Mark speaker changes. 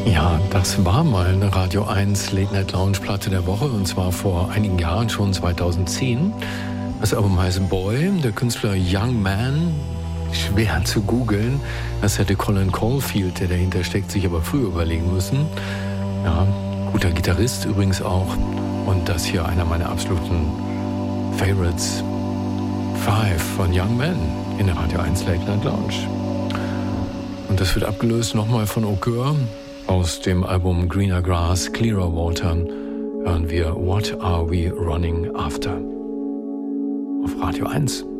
Speaker 1: Ja, das war mal eine Radio 1 Late Night Lounge Platte der Woche, und zwar vor einigen Jahren, schon 2010. Das Album heißt Boy, der Künstler Young Man, schwer zu googeln. Das hätte Colin Caulfield, der dahinter steckt, sich aber früher überlegen müssen. Ja, guter Gitarrist übrigens auch. Und das hier einer meiner absoluten Favorites. 5 von Young Man in der Radio 1 Late Night Lounge. Und das wird abgelöst nochmal von Au Coeur. Aus dem Album Greener Grass, Clearer Water hören wir What Are We Running After? Auf Radio 1.